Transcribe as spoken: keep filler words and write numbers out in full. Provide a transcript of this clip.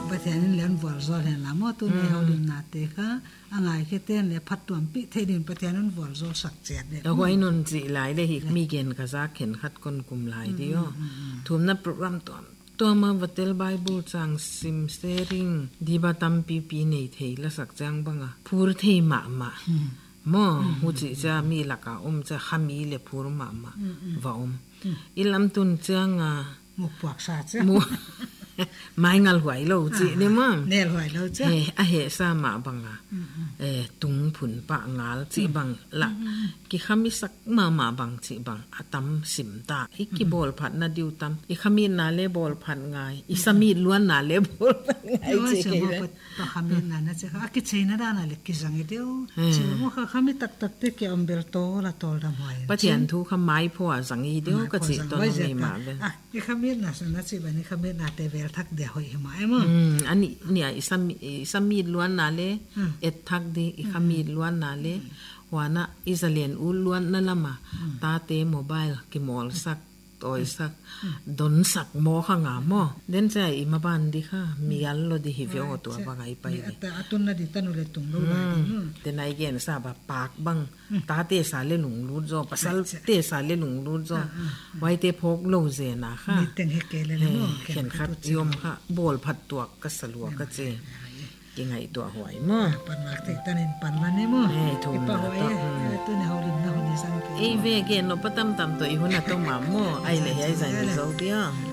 ปะเทนเลียนวัวซอลเห็นละมอตุนี่เฮาดินนาเตค่ะอ่างไงแค่เต้นเลยพัดตัวปิเทดินปะเทนวัวซอลสักเจ็ดเด้เอาไว้นนสิหลายเลยฮิกมีเกณฑ์กะซักเห็นคัดคนกลุ่มหลายเดียวทุมนับโปรแกรมตัวตัวมาวัดเตลไบเบิลจังซิมเซริงดีบาตัมปีปีในเทละสักจังบังอ่ะพูดเทมามามอหูจิจะมีหลักอ่ะอมจะขมีเลพูดมามาว่าอมอีลำตุนจังอ่ะมุกปวกซาจ้ะมุไม่งัลหวยโลจิเนี่ยมั้งเนลหวยโลจ้ะเอออะเหซามาบังอ่ะเออตุงผุนปะงาลจิบังละกิขมิสักมามาบังจิบังอะตัมสิมตาอีกิบอลผัดนาดิวตัมอีขมินาเลบอลผัดไงอีสมีล้วนนาเลบอลผัดไงจิเกเลยปะขมินานะจ้ะอะกิเชนะดานาเลกิจังเดียวจิมุขขมิตักตักเตกิอัมเบลโตละตอลดำหวยปะเทียนทุขมายพัวสังอีเดียวก็จิตอนนี้มาเว้อ่ะอีขมินะสนะจิบันอีขมินาเตเวลทักเดียวหิมามั้งอืมอันนี้เนี่ยอีสมีอีสมีล้วนนาเลเอ็ดทักดีอีขมีล้วนนาเลวานะอิสราเอลอูล้วนนั่นละมาตาเตโมบายกิมอลสักตัวสักดนสักโมข้างามอเด่นใจอีมาบันดีค่ะมีอัลโลดีฮิวิโอตัวบางไงไปดิแต่ตุนน่ะดิตันอุเลตุงโลไดแต่นายเกณฑ์ทราบปากบังตาเตสาเลหลงรูดจอปัสสาวะเตสาเลหลงรูดจอไว้เตพกโลเจนะค่ะมีเต็งเฮเกเลเลยมั้งเข็นขัดยมค่ะโบลผัดตัวก็สลัวก็เจยังไงตัวหวยมั้งปันมากเตตันเองปันมันเนี่ยมั้งเอ้ถูกปะหวยตัวเนี่ยเฮาลินนะคนนี้สังเกตเอ้เวเกนโนปะตัมตัมตัวอีหุ่นน่ะต้องมามั้งไอ้เลยไอ้ใจมีโซเดีย